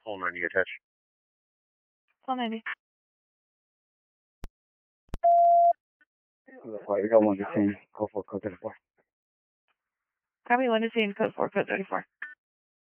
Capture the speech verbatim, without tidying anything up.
phone line you attach. Call ninety. We got one fifteen. Call for code thirty-four. Copy one fifteen, code four, code thirty-four.